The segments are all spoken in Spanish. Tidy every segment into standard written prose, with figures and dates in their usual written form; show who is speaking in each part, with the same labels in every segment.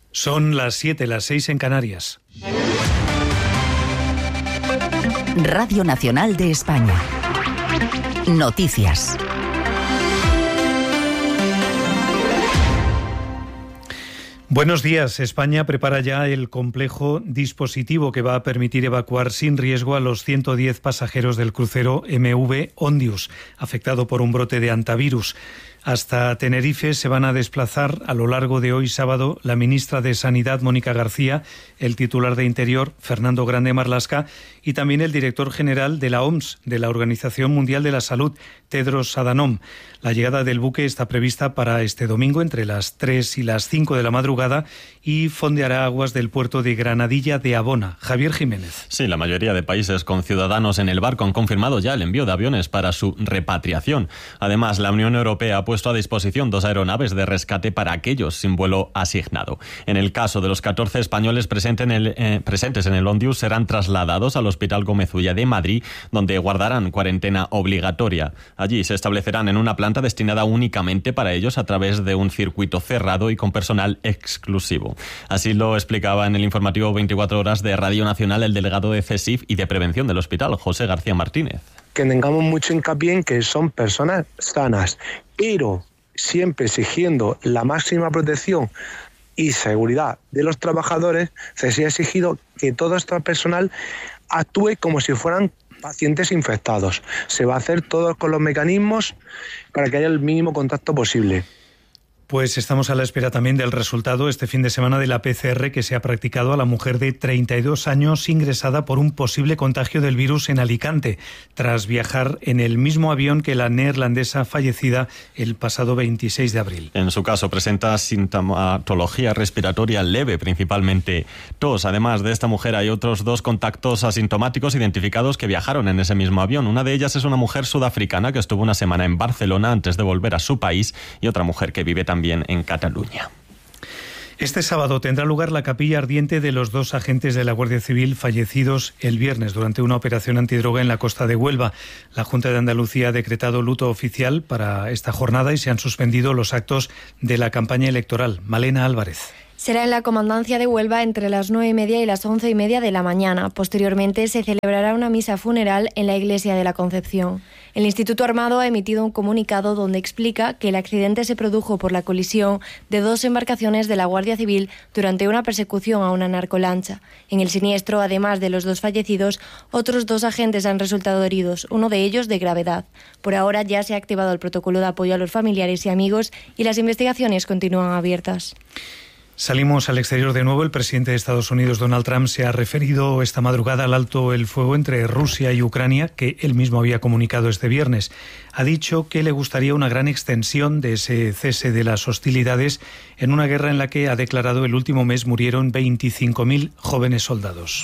Speaker 1: Son las 7, las 6 en Canarias.
Speaker 2: Radio Nacional de España. Noticias.
Speaker 1: Buenos días. España prepara ya el complejo dispositivo que va a permitir evacuar sin riesgo a los 110 pasajeros del crucero MV Ondius, afectado por un brote de hantavirus. Hasta Tenerife se van a desplazar a lo largo de hoy sábado la ministra de Sanidad, Mónica García, el titular de Interior, Fernando Grande Marlaska, y también el director general de la OMS, de la Organización Mundial de la Salud, Tedros Adhanom. La llegada del buque está prevista para este domingo entre las 3 y las 5 de la madrugada y fondeará aguas del puerto de Granadilla de Abona. Javier Jiménez.
Speaker 3: Sí, la mayoría de países con ciudadanos en el barco han confirmado ya el envío de aviones para su repatriación. Además, la Unión Europea ha puesto a disposición 2 aeronaves de rescate para aquellos sin vuelo asignado. En el caso de los 14 españoles presentes en el Ondius, serán trasladados al Hospital Gómez Ulla de Madrid, donde guardarán cuarentena obligatoria. Allí se establecerán en una planta destinada únicamente para ellos a través de un circuito cerrado y con personal exclusivo. Así lo explicaba en el informativo 24 horas de Radio Nacional el delegado de CSIF y de Prevención del hospital, José García Martínez.
Speaker 4: Que tengamos mucho hincapié en que son personas sanas, pero siempre exigiendo la máxima protección y seguridad de los trabajadores. Se ha exigido que todo este personal actúe como si fueran pacientes infectados. Se va a hacer todo con los mecanismos para que haya el mínimo contacto posible.
Speaker 1: Pues estamos a la espera también del resultado este fin de semana de la PCR que se ha practicado a la mujer de 32 años ingresada por un posible contagio del virus en Alicante, tras viajar en el mismo avión que la neerlandesa fallecida el pasado 26 de abril.
Speaker 3: En su caso presenta sintomatología respiratoria leve, principalmente tos. Además de esta mujer hay otros 2 contactos asintomáticos identificados que viajaron en ese mismo avión. Una de ellas es una mujer sudafricana que estuvo una semana en Barcelona antes de volver a su país y otra mujer que vive también en Cataluña.
Speaker 1: Este sábado tendrá lugar la capilla ardiente de los 2 agentes de la Guardia Civil fallecidos el viernes durante una operación antidroga en la costa de Huelva. La Junta de Andalucía ha decretado luto oficial para esta jornada y se han suspendido los actos de la campaña electoral. Malena Álvarez.
Speaker 5: Será en la Comandancia de Huelva entre las 9:30 y las 11:30 de la mañana. Posteriormente se celebrará una misa funeral en la Iglesia de la Concepción. El Instituto Armado ha emitido un comunicado donde explica que el accidente se produjo por la colisión de 2 embarcaciones de la Guardia Civil durante una persecución a una narcolancha. En el siniestro, además de los 2 fallecidos, otros 2 agentes han resultado heridos, uno de ellos de gravedad. Por ahora ya se ha activado el protocolo de apoyo a los familiares y amigos y las investigaciones continúan abiertas.
Speaker 1: Salimos al exterior de nuevo. El presidente de Estados Unidos, Donald Trump, se ha referido esta madrugada al alto el fuego entre Rusia y Ucrania, que él mismo había comunicado este viernes. Ha dicho que le gustaría una gran extensión de ese cese de las hostilidades en una guerra en la que, ha declarado, el último mes murieron 25.000 jóvenes soldados.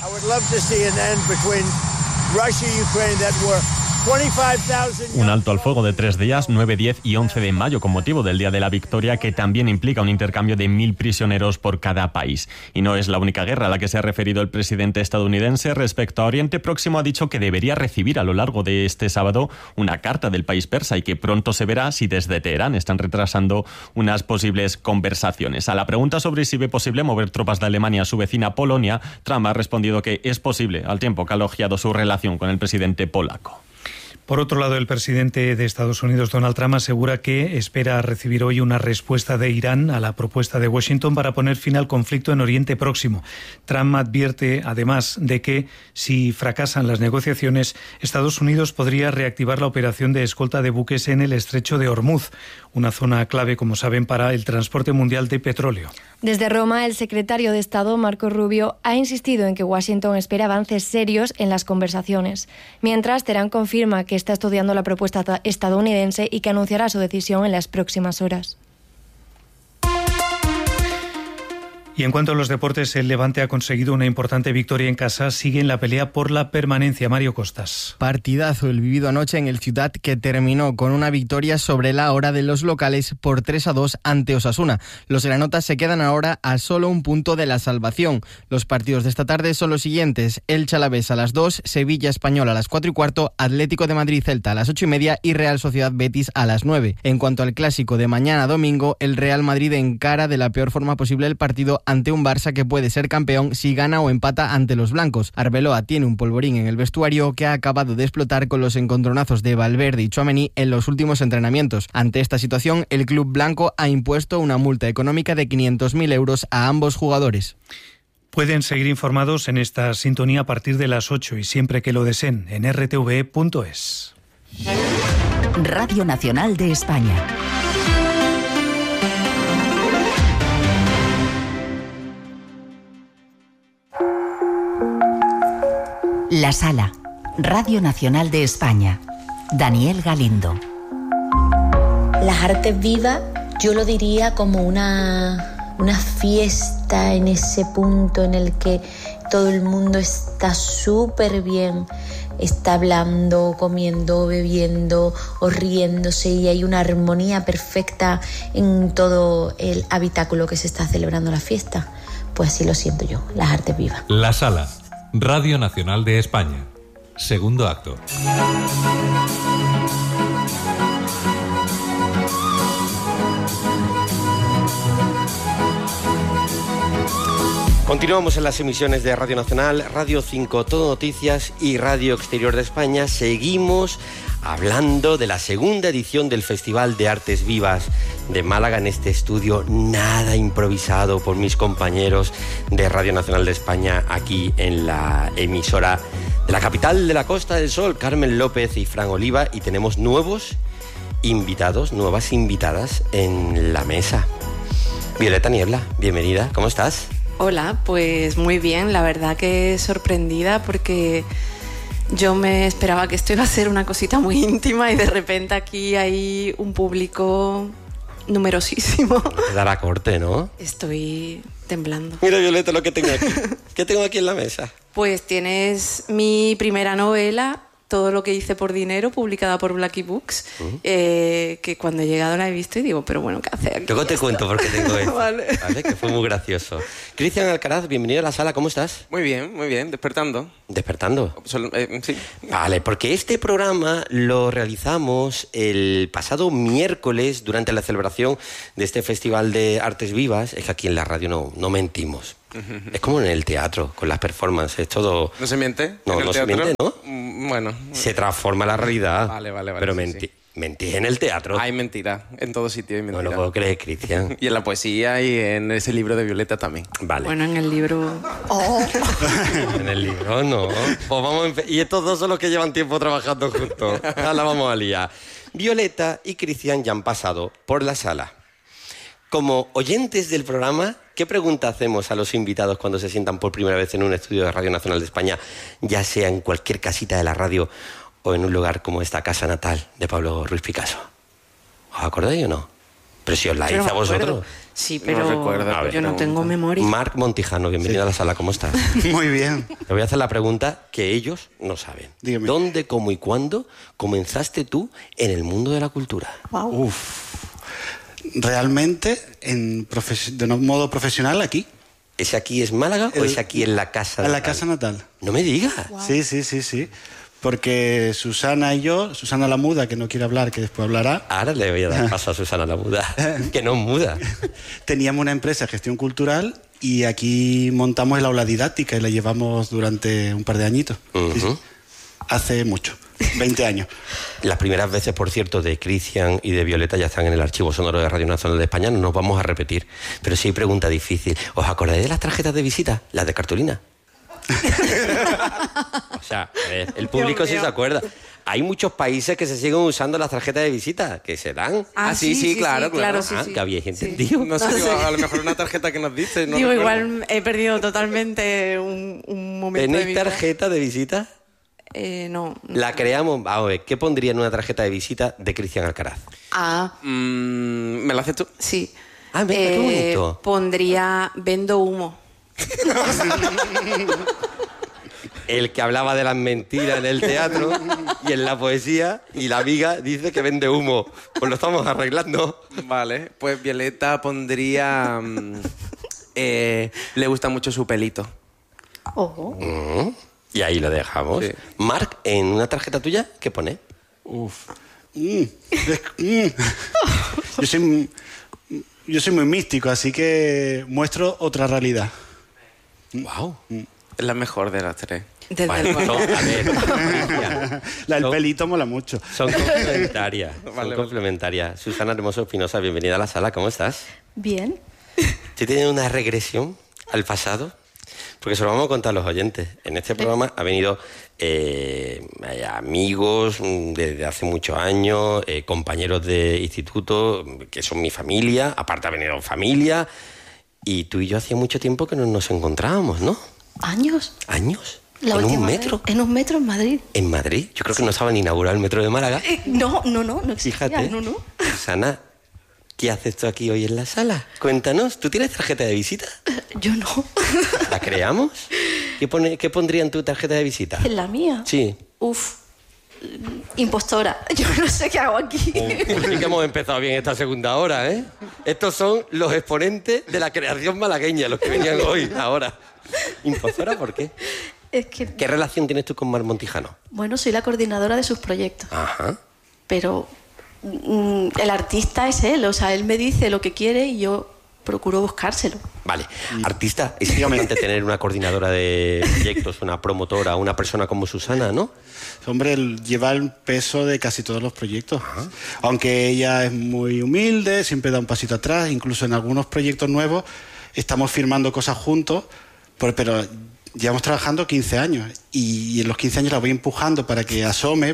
Speaker 3: Un alto al fuego de 3 días, 9, 10 y 11 de mayo, con motivo del Día de la Victoria, que también implica un intercambio de 1.000 prisioneros por cada país. Y no es la única guerra a la que se ha referido el presidente estadounidense. Respecto a Oriente Próximo, ha dicho que debería recibir a lo largo de este sábado una carta del país persa y que pronto se verá si desde Teherán están retrasando unas posibles conversaciones. A la pregunta sobre si ve posible mover tropas de Alemania a su vecina Polonia, Trump ha respondido que es posible, al tiempo que ha elogiado su relación con el presidente polaco.
Speaker 1: Por otro lado, el presidente de Estados Unidos, Donald Trump, asegura que espera recibir hoy una respuesta de Irán a la propuesta de Washington para poner fin al conflicto en Oriente Próximo. Trump advierte, además, de que si fracasan las negociaciones, Estados Unidos podría reactivar la operación de escolta de buques en el estrecho de Hormuz, una zona clave, como saben, para el transporte mundial de petróleo.
Speaker 5: Desde Roma, el secretario de Estado, Marco Rubio, ha insistido en que Washington espera avances serios en las conversaciones. Mientras, Teherán confirma que está estudiando la propuesta estadounidense y que anunciará su decisión en las próximas horas.
Speaker 1: Y en cuanto a los deportes, el Levante ha conseguido una importante victoria en casa. Sigue en la pelea por la permanencia. Mario Costas.
Speaker 6: Partidazo el vivido anoche en el Ciutat, que terminó con una victoria sobre la hora de los locales por 3-2 ante Osasuna. Los granotas se quedan ahora a solo un punto de la salvación. Los partidos de esta tarde son los siguientes: Elche Alavés a las 2, Sevilla Español a las 4:15, Atlético de Madrid Celta a las 8:30 y Real Sociedad Betis a las 9. En cuanto al clásico de mañana domingo, el Real Madrid encara de la peor forma posible el partido ante un Barça que puede ser campeón si gana o empata ante los blancos. Arbeloa tiene un polvorín en el vestuario que ha acabado de explotar con los encontronazos de Valverde y Tchouaméni en los últimos entrenamientos. Ante esta situación, el club blanco ha impuesto una multa económica de 500.000 euros a ambos jugadores.
Speaker 1: Pueden seguir informados en esta sintonía a partir de las 8 y siempre que lo deseen en rtv.es.
Speaker 2: Radio Nacional de España. La Sala. Radio Nacional de España. Daniel Galindo.
Speaker 7: Las artes vivas yo lo diría como una fiesta en ese punto en el que todo el mundo está súper bien, está hablando, comiendo, bebiendo o riéndose, y hay una armonía perfecta en todo el habitáculo que se está celebrando la fiesta. Pues así lo siento yo, las artes vivas.
Speaker 8: La Sala, Radio Nacional de España. Segundo acto.
Speaker 9: Continuamos en las emisiones de Radio Nacional, Radio 5, Todo Noticias y Radio Exterior de España. Seguimos hablando de la segunda edición del Festival de Artes Vivas de Málaga, en este estudio nada improvisado por mis compañeros de Radio Nacional de España aquí en la emisora de la capital de la Costa del Sol, Carmen López y Fran Oliva, y tenemos nuevos invitados, nuevas invitadas en la mesa. Violeta Niebla, bienvenida, ¿cómo estás?
Speaker 10: Hola, pues muy bien, la verdad que sorprendida porque yo me esperaba que esto iba a ser una cosita muy íntima y de repente aquí hay un público numerosísimo.
Speaker 9: Te dará corte, ¿no?
Speaker 10: Estoy temblando.
Speaker 9: Mira, Violeta, lo que tengo aquí. ¿Qué tengo aquí en la mesa?
Speaker 10: Pues tienes mi primera novela, Todo lo que hice por dinero, publicada por Blackie Books, que cuando he llegado la he visto y digo, pero bueno, ¿qué hace aquí?
Speaker 9: Luego te cuento por qué tengo esto,
Speaker 10: Vale.
Speaker 9: ¿vale? Que fue muy gracioso. Cristian Alcaraz, bienvenido a la sala, ¿cómo estás?
Speaker 11: Muy bien, despertando.
Speaker 9: ¿Despertando?
Speaker 11: Sí.
Speaker 9: Vale, porque este programa lo realizamos el pasado miércoles durante la celebración de este Festival de Artes Vivas. Es que aquí en la radio no mentimos. Es como en el teatro, con las performances, todo...
Speaker 11: ¿No se miente?
Speaker 9: No se miente, ¿no?
Speaker 11: Bueno.
Speaker 9: Se transforma la realidad.
Speaker 11: Vale.
Speaker 9: Pero
Speaker 11: sí.
Speaker 9: mentís en el teatro.
Speaker 11: Hay mentira, en todo sitio hay mentira.
Speaker 9: No lo puedo creer, Cristian.
Speaker 11: Y en la poesía y en ese libro de Violeta también.
Speaker 9: Vale.
Speaker 10: Bueno, en el libro...
Speaker 9: En el libro no. Pues vamos y estos dos son los que llevan tiempo trabajando juntos. Ahora vamos a liar. Violeta y Cristian ya han pasado por la sala. Como oyentes del programa, ¿qué pregunta hacemos a los invitados cuando se sientan por primera vez en un estudio de Radio Nacional de España, ya sea en cualquier casita de la radio o en un lugar como esta casa natal de Pablo Ruiz Picasso? ¿Os acordáis o no? Pero si os la hice a vosotros.
Speaker 10: Sí, pero
Speaker 11: No recuerdo,
Speaker 10: yo no tengo memoria.
Speaker 9: Marc Montijano, bienvenido a la sala, ¿cómo estás?
Speaker 12: Muy bien.
Speaker 9: Te voy a hacer la pregunta que ellos no saben.
Speaker 12: Dígame.
Speaker 9: ¿Dónde, cómo y cuándo comenzaste tú en el mundo de la cultura?
Speaker 10: Wow.
Speaker 12: Realmente, de un modo profesional, aquí.
Speaker 9: ¿Ese aquí es Málaga o es aquí en la casa natal?
Speaker 12: En la casa natal.
Speaker 9: No me digas.
Speaker 10: Wow.
Speaker 12: Sí. Porque Susana y yo, Susana la muda, que no quiere hablar, que después hablará.
Speaker 9: Ahora le voy a dar paso a Susana la muda, que no es muda.
Speaker 12: Teníamos una empresa de gestión cultural y aquí montamos el aula didáctica y la llevamos durante un par de añitos. Sí. Hace mucho, 20 años.
Speaker 9: Las primeras veces, por cierto, de Cristian y de Violeta ya están en el archivo sonoro de Radio Nacional de España. No nos vamos a repetir, pero sí hay pregunta difícil. ¿Os acordáis de las tarjetas de visita? Las de cartulina. O sea, el público sí se acuerda. Hay muchos países que se siguen usando las tarjetas de visita, que se dan.
Speaker 11: Sí, claro.
Speaker 9: Que habíais entendido.
Speaker 11: No sé, a lo mejor una tarjeta que nos dice. No
Speaker 10: Digo,
Speaker 11: recuerdo.
Speaker 10: igual he perdido totalmente un momento de mi
Speaker 9: ¿Tenéis tarjeta de visita?
Speaker 10: No.
Speaker 9: La creamos. Vamos a ver, ¿qué pondría en una tarjeta de visita de Cristian Alcaraz?
Speaker 11: ¿Me la haces tú?
Speaker 10: Sí.
Speaker 9: Venga, qué bonito.
Speaker 10: Pondría vendo humo.
Speaker 9: El que hablaba de las mentiras en el teatro y en la poesía, y la amiga dice que vende humo. Pues lo estamos arreglando.
Speaker 11: Vale, pues Violeta pondría... le gusta mucho su pelito.
Speaker 9: Y ahí lo dejamos.
Speaker 11: Sí.
Speaker 9: Marc, en una tarjeta tuya, ¿qué pone?
Speaker 12: Yo soy Yo soy muy místico, así que muestro otra realidad.
Speaker 11: ¡Wow! Es la mejor de las tres.
Speaker 9: Vale, a ver,
Speaker 12: la del pelito mola mucho.
Speaker 9: Son complementarias. Complementarias. Susana Hermoso Espinosa, bienvenida a la sala. ¿Cómo estás?
Speaker 13: Bien.
Speaker 9: ¿Tú tienes una regresión al pasado? Porque se lo vamos a contar a los oyentes. En este programa ha venido amigos desde hace muchos años, compañeros de instituto, que son mi familia. Aparte ha venido familia. Y tú y yo hacía mucho tiempo que no nos encontrábamos, ¿no?
Speaker 13: ¿Años?
Speaker 9: ¿Años?
Speaker 13: ¿En un metro? ¿En un metro en Madrid?
Speaker 9: ¿En Madrid? Yo creo que no estaba ni inaugurado el metro de Málaga.
Speaker 13: No existía.
Speaker 9: Fíjate,
Speaker 13: no.
Speaker 9: Susana, ¿qué haces tú aquí hoy en la sala? Cuéntanos, ¿tú tienes tarjeta de visita?
Speaker 13: Yo no.
Speaker 9: ¿La creamos? ¿Qué pondría en tu tarjeta de visita?
Speaker 13: ¿En la mía?
Speaker 9: Sí.
Speaker 13: Impostora. Yo no sé qué hago aquí.
Speaker 9: Pues sí que hemos empezado bien esta segunda hora, ¿eh? Estos son los exponentes de la creación malagueña, los que venían hoy, ahora. ¿Impostora por qué?
Speaker 13: Es que...
Speaker 9: ¿Qué relación tienes tú con Mar Montijano?
Speaker 13: Bueno, soy la coordinadora de sus proyectos.
Speaker 9: Ajá.
Speaker 13: Pero el artista es él, o sea, él me dice lo que quiere y yo procuro buscárselo.
Speaker 9: Vale. Artista es simplemente tener una coordinadora de proyectos, una promotora, una persona como Susana, ¿no?
Speaker 12: Hombre, él lleva el peso de casi todos los proyectos. Ajá. Aunque ella es muy humilde, siempre da un pasito atrás, incluso en algunos proyectos nuevos estamos firmando cosas juntos, pero llevamos trabajando 15 años y en los 15 años la voy empujando para que asome,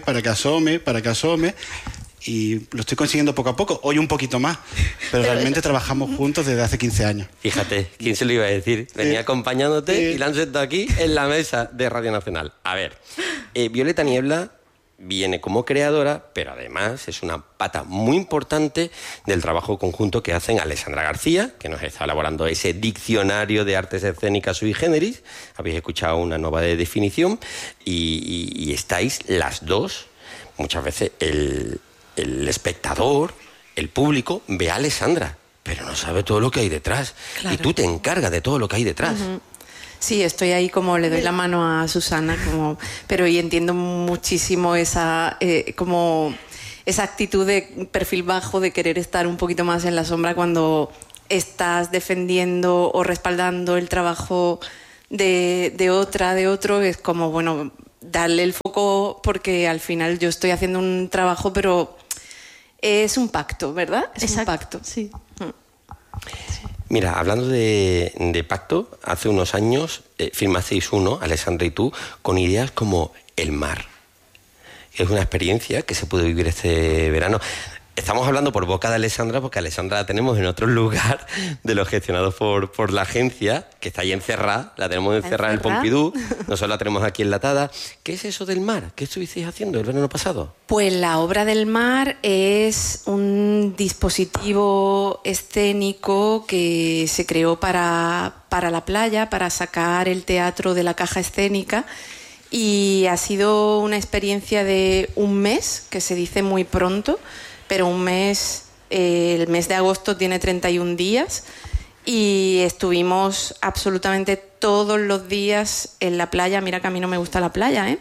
Speaker 12: y lo estoy consiguiendo poco a poco, hoy un poquito más, pero realmente trabajamos juntos desde hace 15 años.
Speaker 9: Fíjate, ¿quién se lo iba a decir? Venía acompañándote y la han sentado aquí en la mesa de Radio Nacional. A ver, Violeta Niebla viene como creadora, pero además es una pata muy importante del trabajo conjunto que hacen Alessandra García, que nos está elaborando ese diccionario de artes escénicas sui generis. Habéis escuchado una nueva definición y estáis las dos. Muchas veces el espectador, el público, ve a Alessandra, pero no sabe todo lo que hay detrás. Claro. Y tú te encargas de todo lo que hay detrás.
Speaker 10: Uh-huh. Sí, estoy ahí como le doy la mano a Susana, pero y entiendo muchísimo esa actitud de perfil bajo, de querer estar un poquito más en la sombra cuando estás defendiendo o respaldando el trabajo de otro. Es como, bueno, darle el foco, porque al final yo estoy haciendo un trabajo, pero es un pacto, ¿verdad? Es un pacto.
Speaker 13: Sí.
Speaker 9: Mira, hablando de pacto, hace unos años firmasteis uno, Alessandra y tú, con ideas como el mar. Es una experiencia que se pudo vivir este verano. Estamos hablando por boca de Alessandra, porque Alessandra la tenemos en otro lugar de los gestionados por la agencia, que está ahí encerrada, la tenemos encerrada en el Pompidou, nosotros la tenemos aquí enlatada. ¿Qué es eso del mar? ¿Qué estuvisteis haciendo el verano pasado?
Speaker 10: Pues la obra del mar es un dispositivo escénico que se creó para la playa, para sacar el teatro de la caja escénica, y ha sido una experiencia de un mes, que se dice muy pronto, pero un mes, el mes de agosto tiene 31 días y estuvimos absolutamente todos los días en la playa. Mira que a mí no me gusta la playa,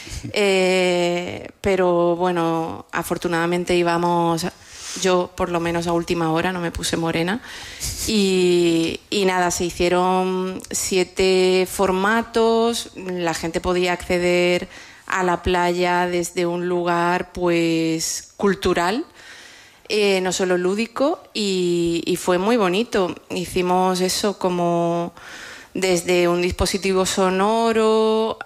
Speaker 10: pero bueno, afortunadamente íbamos, yo por lo menos a última hora, no me puse morena, y nada, se hicieron 7 formatos, la gente podía acceder a la playa desde un lugar pues cultural, no solo lúdico, y fue muy bonito. Hicimos eso como desde un dispositivo sonoro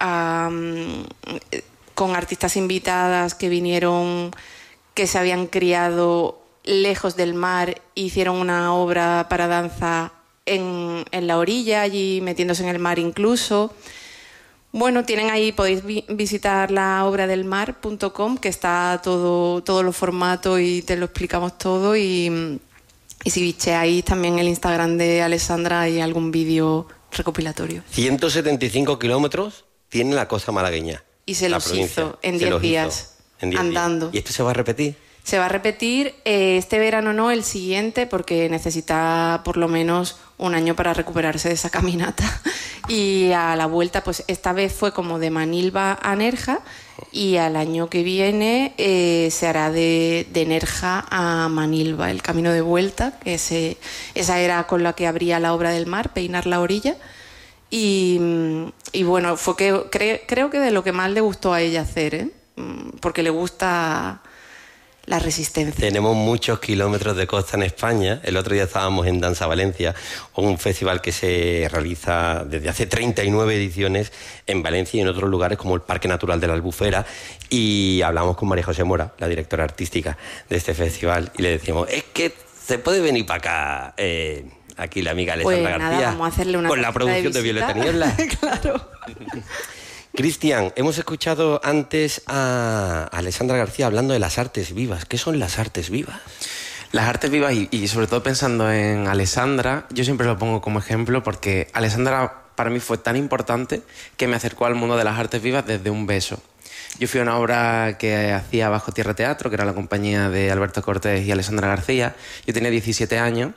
Speaker 10: con artistas invitadas que vinieron, que se habían criado lejos del mar, hicieron una obra para danza en la orilla, allí metiéndose en el mar incluso. Bueno, tienen ahí, podéis visitar la obradelmar.com, que está todos los formatos y te lo explicamos todo, y si bicheáis también el Instagram de Alessandra hay algún vídeo recopilatorio.
Speaker 9: 175 kilómetros tiene la costa malagueña.
Speaker 10: Y se los hizo en 10 días, andando.
Speaker 9: ¿Y esto se va a repetir?
Speaker 10: Se va a repetir este verano, no, el siguiente, porque necesita por lo menos un año para recuperarse de esa caminata. Y a la vuelta, pues esta vez fue como de Manilva a Nerja, Y al año que viene se hará de Nerja a Manilva, el camino de vuelta, que esa era con la que abría la obra del mar, peinar la orilla. Y bueno, fue creo que de lo que más le gustó a ella hacer, porque le gusta la resistencia.
Speaker 9: Tenemos muchos kilómetros de costa en España. El otro día estábamos en Danza Valencia, un festival que se realiza desde hace 39 ediciones en Valencia y en otros lugares como el Parque Natural de la Albufera, y hablamos con María José Mora, la directora artística de este festival, y le decíamos, es que se puede venir para acá aquí la amiga Alessandra García,
Speaker 10: vamos a hacerle una
Speaker 9: con la producción de Violeta Niebla.
Speaker 10: Claro.
Speaker 9: Cristian, hemos escuchado antes a Alessandra García hablando de las artes vivas. ¿Qué son las artes vivas?
Speaker 11: Las artes vivas, y sobre todo pensando en Alessandra, yo siempre lo pongo como ejemplo porque Alessandra para mí fue tan importante que me acercó al mundo de las artes vivas desde un beso. Yo fui a una obra que hacía Bajo Tierra Teatro, que era la compañía de Alberto Cortés y Alessandra García. Yo tenía 17 años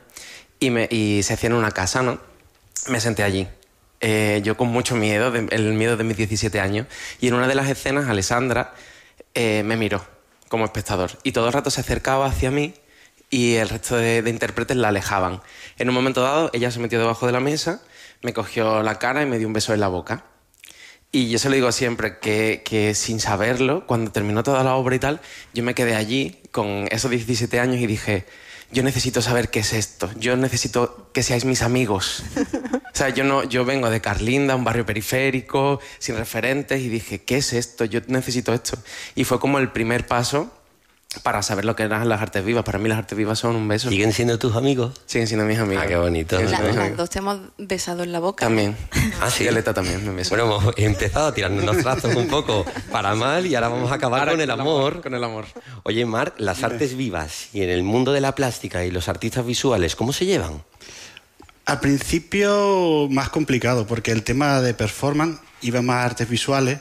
Speaker 11: y se hacía en una casa, ¿no? Me senté allí. Yo con mucho miedo, el miedo de mis 17 años, y en una de las escenas Alessandra me miró como espectador y todo el rato se acercaba hacia mí y el resto de intérpretes la alejaban. En un momento dado ella se metió debajo de la mesa, me cogió la cara y me dio un beso en la boca. Y yo se lo digo siempre, que sin saberlo, cuando terminó toda la obra y tal, yo me quedé allí con esos 17 años y dije, yo necesito saber qué es esto, yo necesito que seáis mis amigos. O sea, yo vengo de Carlinda, un barrio periférico, sin referentes, y dije, ¿qué es esto? Yo necesito esto. Y fue como el primer paso para saber lo que eran las artes vivas. Para mí las artes vivas son un beso.
Speaker 9: ¿Siguen siendo tus amigos?
Speaker 11: Siguen siendo mis amigos.
Speaker 9: Ah, qué bonito.
Speaker 10: Las dos te hemos besado en la boca.
Speaker 11: También.
Speaker 9: Ah, sí.
Speaker 11: Violeta también me besó.
Speaker 9: Bueno, hemos empezado a tirarnos los trazos un poco para mal y ahora vamos a acabar con el amor.
Speaker 11: Con el amor.
Speaker 9: Oye, Marc, las artes vivas y en el mundo de la plástica y los artistas visuales, ¿cómo se llevan?
Speaker 12: Al principio más complicado, porque el tema de performance iba más a artes visuales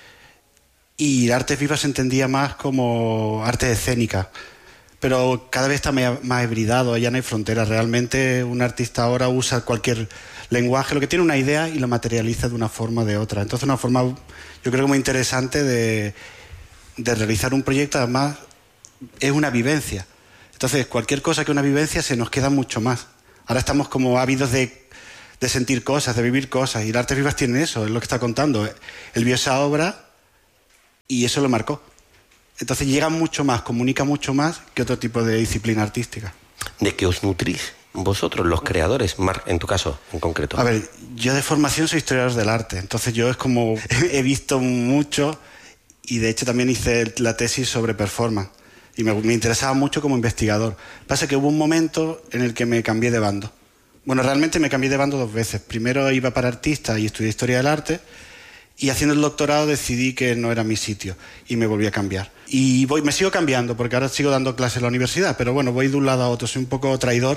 Speaker 12: y artes vivas se entendía más como artes escénicas. Pero cada vez está más hibridado, ya no hay fronteras. Realmente un artista ahora usa cualquier lenguaje, lo que tiene una idea y lo materializa de una forma o de otra. Entonces una forma, yo creo que muy interesante de realizar un proyecto, además es una vivencia. Entonces cualquier cosa que una vivencia se nos queda mucho más. Ahora estamos como ávidos de sentir cosas, de vivir cosas, y las artes vivas tienen eso, es lo que está contando. Él vio esa obra y eso lo marcó. Entonces llega mucho más, comunica mucho más que otro tipo de disciplina artística.
Speaker 9: ¿De qué os nutrís vosotros, los creadores? Marc, en tu caso, en concreto.
Speaker 12: A ver, yo de formación soy historiador del arte, entonces yo es como he visto mucho y de hecho también hice la tesis sobre performance y me interesaba mucho como investigador. Pasa que hubo un momento en el que me cambié de bando. Bueno, realmente me cambié de bando 2 veces. Primero iba para artista y estudié historia del arte, y haciendo el doctorado decidí que no era mi sitio y me volví a cambiar. Y me sigo cambiando porque ahora sigo dando clases en la universidad, pero bueno, voy de un lado a otro, soy un poco traidor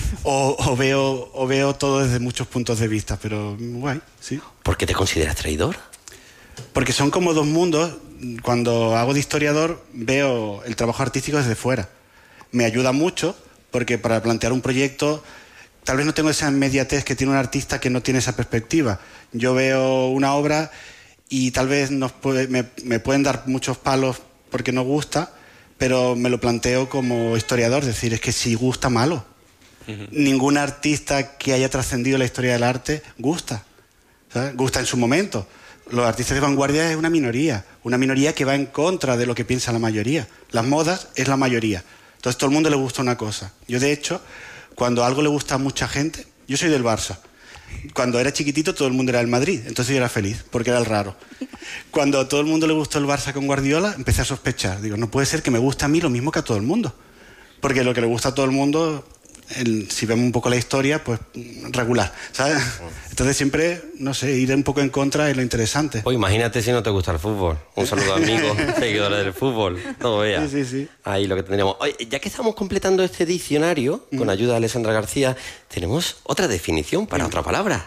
Speaker 12: o veo todo desde muchos puntos de vista, pero guay, sí.
Speaker 9: ¿Por qué te consideras traidor?
Speaker 12: Porque son como 2 mundos. Cuando hago de historiador veo el trabajo artístico desde fuera. Me ayuda mucho porque para plantear un proyecto tal vez no tengo esa inmediatez que tiene un artista que no tiene esa perspectiva. Yo veo una obra y tal vez me pueden dar muchos palos porque no gusta, pero me lo planteo como historiador, es decir, es que si gusta, malo. Ningún artista que haya trascendido la historia del arte gusta, ¿sabes? Gusta en su momento. Los artistas de vanguardia es una minoría que va en contra de lo que piensa la mayoría. Las modas es la mayoría. Entonces todo el mundo le gusta una cosa. Yo, de hecho, cuando algo le gusta a mucha gente, yo soy del Barça. Cuando era chiquitito todo el mundo era del Madrid, entonces yo era feliz, porque era el raro. Cuando a todo el mundo le gustó el Barça con Guardiola, empecé a sospechar. Digo, no puede ser que me guste a mí lo mismo que a todo el mundo. Porque lo que le gusta a todo el mundo, si vemos un poco la historia, pues regular, ¿sabes? Entonces siempre, no sé, ir un poco en contra es lo interesante.
Speaker 9: Pues imagínate si no te gusta el fútbol. Un saludo a amigos, seguidores del fútbol. No veas.
Speaker 12: Sí.
Speaker 9: Ahí lo que tendríamos. Oye, ya que estamos completando este diccionario, con ayuda de Alessandra García, tenemos otra definición para otra palabra.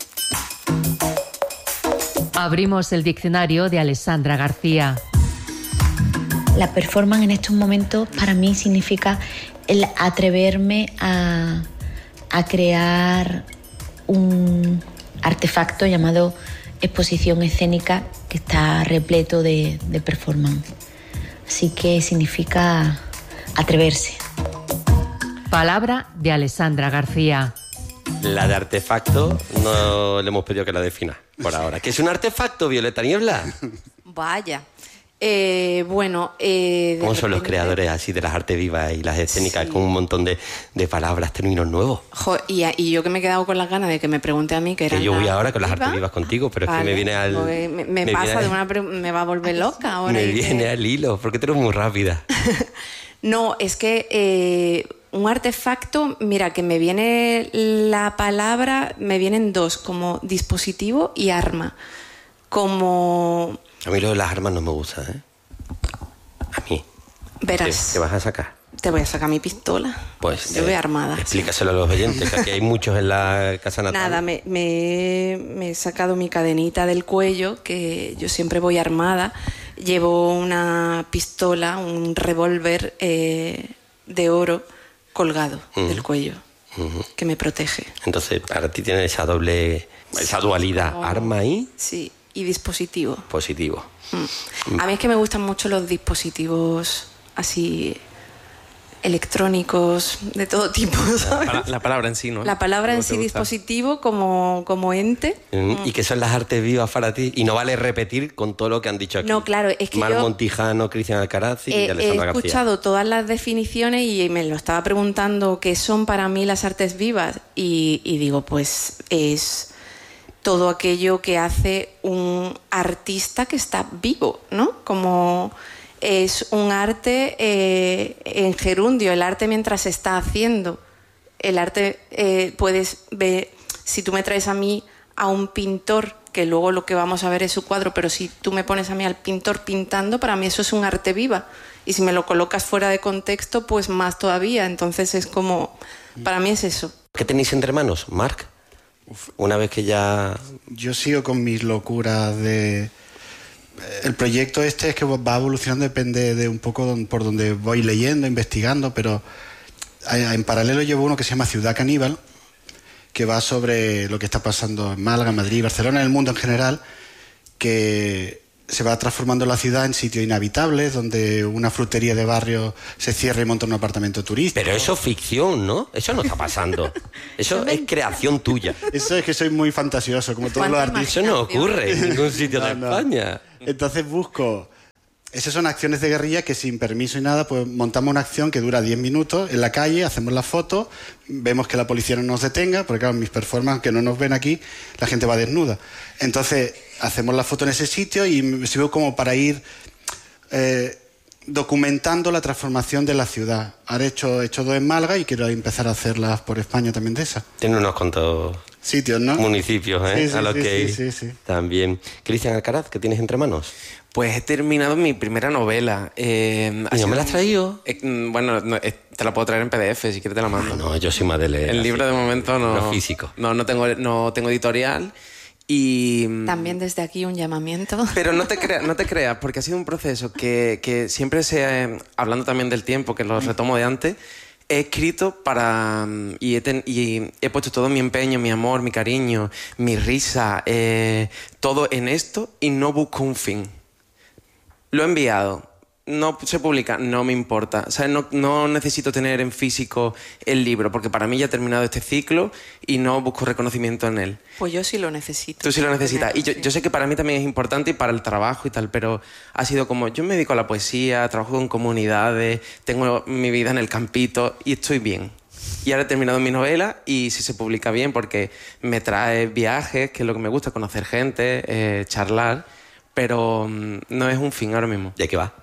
Speaker 14: Abrimos el diccionario de Alessandra García.
Speaker 7: La performance en estos momentos para mí significa el atreverme a crear un artefacto llamado exposición escénica que está repleto de performance. Así que significa atreverse.
Speaker 14: Palabra de Alessandra García.
Speaker 9: La de artefacto no le hemos pedido que la defina por ahora. ¿Qué es un artefacto, Violeta Niebla?
Speaker 10: Vaya.
Speaker 9: ¿Cómo son los creadores así de las artes vivas y las escénicas, con un montón de palabras, términos nuevos?
Speaker 10: Y yo que me he quedado con las ganas de que me pregunte a mí que era.
Speaker 9: Que yo voy ahora con las artes vivas contigo, pero es que me viene al...
Speaker 10: me va a volver loca ahora.
Speaker 9: Me viene al hilo, porque tú eres muy rápida.
Speaker 10: No, es que un artefacto, mira, que me viene la palabra, me vienen dos, como dispositivo y arma. Como...
Speaker 9: A mí lo de las armas no me gusta, ¿eh? A mí.
Speaker 10: Verás.
Speaker 9: ¿Te vas a sacar?
Speaker 10: Te voy a sacar mi pistola.
Speaker 9: Pues
Speaker 10: yo voy armada.
Speaker 9: Explícaselo a los oyentes, que aquí hay muchos en la casa natal.
Speaker 10: Nada, me he sacado mi cadenita del cuello, que yo siempre voy armada. Llevo una pistola, un revólver de oro colgado del cuello, que me protege.
Speaker 9: Entonces, para ti tiene esa dualidad, arma y...
Speaker 10: Sí, y dispositivo.
Speaker 9: Positivo.
Speaker 10: A mí es que me gustan mucho los dispositivos así electrónicos, de todo tipo, ¿sabes?
Speaker 11: La palabra en sí, ¿no?
Speaker 10: La palabra en sí, dispositivo como ente.
Speaker 9: ¿Y qué son las artes vivas para ti? Y no vale repetir con todo lo que han dicho aquí.
Speaker 10: No, claro, es que
Speaker 9: Mar Montijano, Cristian Alcaraz y Alessandra García.
Speaker 10: He escuchado todas las definiciones y me lo estaba preguntando qué son para mí las artes vivas y digo, pues es todo aquello que hace un artista que está vivo, ¿no? Como es un arte en gerundio, el arte mientras se está haciendo. El arte puedes ver, si tú me traes a mí a un pintor, que luego lo que vamos a ver es su cuadro, pero si tú me pones a mí al pintor pintando, para mí eso es un arte viva. Y si me lo colocas fuera de contexto, pues más todavía. Entonces es como, para mí es eso.
Speaker 9: ¿Qué tenéis entre manos, Marc? Una vez que ya...
Speaker 12: Yo sigo con mis locuras de... El proyecto este es que va evolucionando, depende de un poco por donde voy leyendo, investigando, pero en paralelo llevo uno que se llama Ciudad Caníbal, que va sobre lo que está pasando en Málaga, Madrid, Barcelona, en el mundo en general, que se va transformando la ciudad en sitios inhabitables, donde una frutería de barrio se cierra y monta un apartamento turístico.
Speaker 9: Pero eso es ficción, ¿no? Eso no está pasando. Eso es creación tuya.
Speaker 12: Eso es que soy muy fantasioso, como todos los artistas.
Speaker 9: Eso no ocurre en ningún sitio de España.
Speaker 12: Entonces busco... Esas son acciones de guerrilla que sin permiso y nada, pues montamos una acción que dura 10 minutos en la calle, hacemos la foto, vemos que la policía no nos detenga, porque claro, en mis performances, que no nos ven aquí, la gente va desnuda. Entonces hacemos la foto en ese sitio y me sirve como para ir documentando la transformación de la ciudad. Ahora he hecho 2 en Málaga y quiero empezar a hacerlas por España también de esas.
Speaker 9: Tiene unos cuantos
Speaker 12: sitios, ¿no?
Speaker 9: Municipios, ¿eh?
Speaker 12: Sí,
Speaker 9: a los que ir.
Speaker 12: Sí.
Speaker 9: También. Cristian Alcaraz, ¿qué tienes entre manos?
Speaker 11: Pues he terminado mi primera novela.
Speaker 9: ¿Y no me la has traído?
Speaker 11: Bueno, te la puedo traer en PDF, si quieres te la mando.
Speaker 9: No, yo soy más de leer.
Speaker 11: El libro de momento no.
Speaker 9: Lo físico.
Speaker 11: No tengo editorial. Y
Speaker 10: también desde aquí un llamamiento.
Speaker 11: Pero no te creas, porque ha sido un proceso que siempre hablando también del tiempo, que lo retomo de antes, he escrito para... Y he puesto todo mi empeño, mi amor, mi cariño, mi risa, todo en esto y no busco un fin. Lo he enviado. No se publica, no me importa. O sea, no necesito tener en físico el libro, porque para mí ya ha terminado este ciclo y no busco reconocimiento en él.
Speaker 10: Pues yo sí lo necesito.
Speaker 11: Tú sí lo necesitas. Y yo sé que para mí también es importante y para el trabajo y tal, pero ha sido como, yo me dedico a la poesía, trabajo con comunidades, tengo mi vida en el campito y estoy bien. Y ahora he terminado mi novela y si se publica bien, porque me trae viajes, que es lo que me gusta, conocer gente, charlar, pero no es un fin ahora mismo.
Speaker 9: ¿De qué va?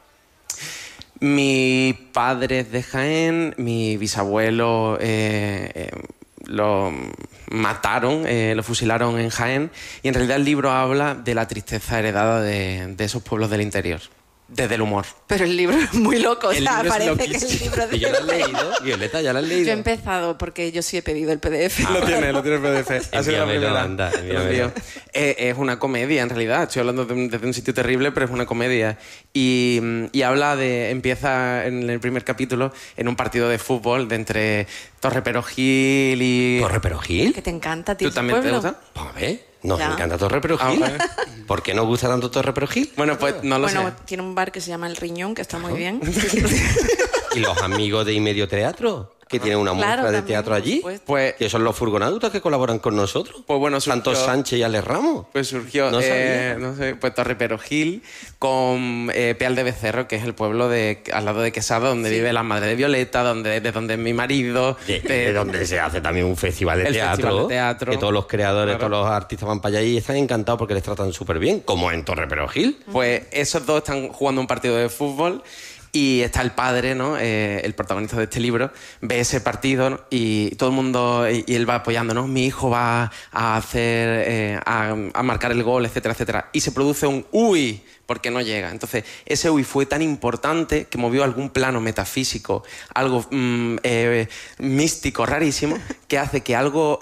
Speaker 11: Mi padre es de Jaén, mi bisabuelo lo mataron, lo fusilaron en Jaén, y en realidad el libro habla de la tristeza heredada de esos pueblos del interior, desde el humor.
Speaker 10: Pero el libro es muy loco, o sea, parece que es el libro de...
Speaker 9: ¿Y ya lo has leído? Violeta, ¿ya lo has leído?
Speaker 10: Yo he empezado porque yo sí he pedido el PDF.
Speaker 11: Lo tiene el PDF.
Speaker 9: Envíamelo, anda, envíamelo.
Speaker 11: Es una comedia, en realidad. Estoy hablando desde un sitio terrible, pero es una comedia. Y empieza en el primer capítulo en un partido de fútbol de entre Torre Perogil y...
Speaker 9: ¿Torre Perogil?
Speaker 10: Que te encanta, tío.
Speaker 11: ¿Tú también te gusta?
Speaker 9: A ver, nos encanta Torre Perogil. ¿Por qué nos gusta tanto Torre Perogil?
Speaker 11: Bueno, pues no lo sé.
Speaker 10: Bueno, tiene un bar que se llama El Riñón, que está muy bien.
Speaker 9: ¿Y los amigos de Inmedio Teatro? Que tienen una muestra de teatro allí.
Speaker 11: Pues,
Speaker 9: que son los furgonautas que colaboran con nosotros.
Speaker 11: Pues bueno,
Speaker 9: Santos Sánchez y Ale Ramos.
Speaker 11: Pues surgió,
Speaker 9: no sé,
Speaker 11: pues Torre Perogil con Peal de Becerro, que es el pueblo al lado de Quesada, donde vive la madre de Violeta, de donde es mi marido.
Speaker 9: De donde se hace también un festival de teatro.
Speaker 11: Festival de teatro.
Speaker 9: Que todos los creadores, todos los artistas van para allá y están encantados porque les tratan súper bien, como en Torre Perogil.
Speaker 11: Pues esos dos están jugando un partido de fútbol. Y está el padre, ¿no? El protagonista de este libro, ve ese partido, ¿no? Y todo el mundo, y él va apoyando, ¿no? Mi hijo va a hacer, a marcar el gol, etcétera, etcétera. Y se produce un uy, porque no llega. Entonces, ese uy fue tan importante que movió algún plano metafísico, algo místico, rarísimo, que hace que algo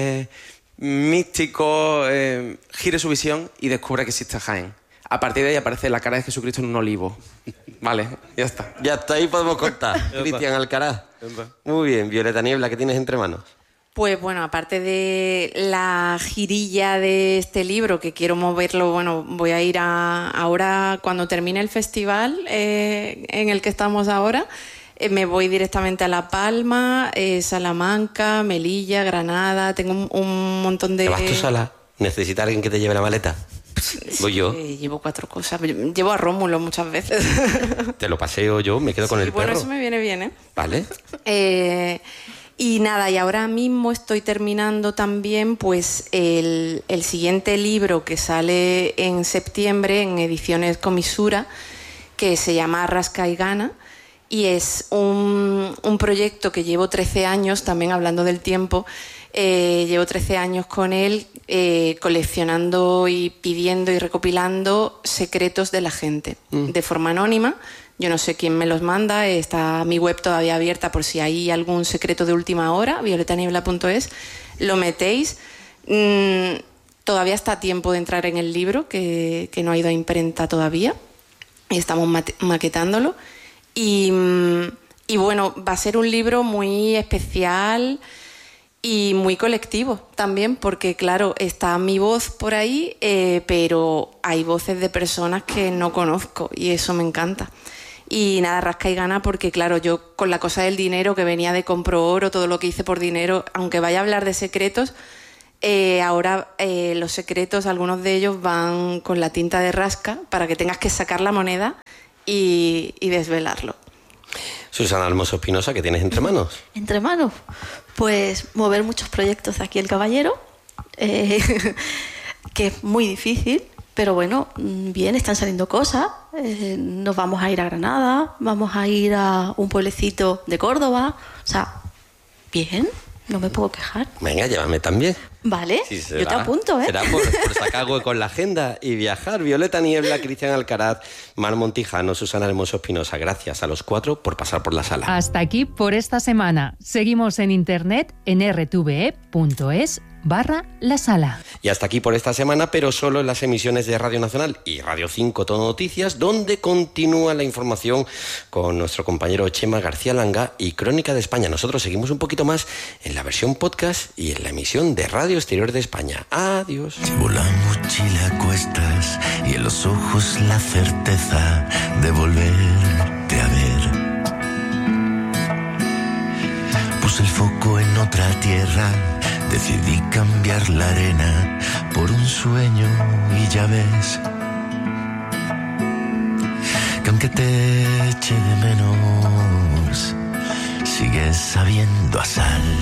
Speaker 11: místico gire su visión y descubra que existe Jaén. A partir de ahí aparece la cara de Jesucristo en un olivo. Vale, ya está.
Speaker 9: Ya está, ahí podemos contar. Cristian Alcaraz. Muy bien, Violeta Niebla, ¿qué tienes entre manos?
Speaker 10: Pues bueno, aparte de la jirilla de este libro, que quiero moverlo, bueno, voy a ir ahora, cuando termine el festival en el que estamos ahora, me voy directamente a La Palma, Salamanca, Melilla, Granada, tengo un montón de...
Speaker 9: ¿Te vas tú sola? ¿Necesitas alguien que te lleve la maleta? Voy yo.
Speaker 10: Llevo 4 cosas. Llevo a Rómulo muchas veces.
Speaker 9: Te lo paseo yo, me quedo con el perro.
Speaker 10: Bueno, eso me viene bien, ¿eh?
Speaker 9: Vale.
Speaker 10: Y nada, y ahora mismo estoy terminando también pues el siguiente libro que sale en septiembre en Ediciones Comisura, que se llama Rasca y Gana, y es un proyecto que llevo 13 años, también hablando del tiempo. Llevo 13 años con él coleccionando y pidiendo y recopilando secretos de la gente de forma anónima. Yo no sé quién me los manda, está mi web todavía abierta por si hay algún secreto de última hora, violetaniebla.es, lo metéis. Todavía está a tiempo de entrar en el libro, que no ha ido a imprenta todavía, y estamos maquetándolo. Y bueno, va a ser un libro muy especial y muy colectivo también, porque claro, está mi voz por ahí, pero hay voces de personas que no conozco y eso me encanta. Y nada, rasca y gana, porque claro, yo con la cosa del dinero, que venía de compro oro, todo lo que hice por dinero, aunque vaya a hablar de secretos, ahora los secretos, algunos de ellos van con la tinta de rasca para que tengas que sacar la moneda y desvelarlo.
Speaker 9: Susana Almoso Espinosa, ¿qué tienes entre manos?
Speaker 13: Entre manos, pues mover muchos proyectos de aquí el Caballero, que es muy difícil, pero bueno, bien, están saliendo cosas. Nos vamos a ir a Granada, vamos a ir a un pueblecito de Córdoba, o sea, bien, no me puedo quejar.
Speaker 9: Venga, llévame también.
Speaker 13: Vale,
Speaker 9: Sí,
Speaker 13: yo te apunto, ¿eh?
Speaker 9: Será por sacar hueco en la agenda y viajar. Violeta Niebla, Cristian Alcaraz, Mar Montijano, Susana Hermoso Espinosa. Gracias a los 4 por pasar por la sala.
Speaker 14: Hasta aquí por esta semana. Seguimos en internet en rtve.es/la sala.
Speaker 9: Y hasta aquí por esta semana, pero solo en las emisiones de Radio Nacional y Radio 5 Todo Noticias, donde continúa la información con nuestro compañero Chema García Langa y Crónica de España. Nosotros seguimos un poquito más en la versión podcast y en la emisión de Radio Exterior de España. Adiós.
Speaker 15: Llevo la mochila a cuestas y en los ojos la certeza de volverte a ver. Puse el foco en otra tierra, decidí cambiar la arena por un sueño y ya ves que aunque te eche de menos, sigues sabiendo a sal.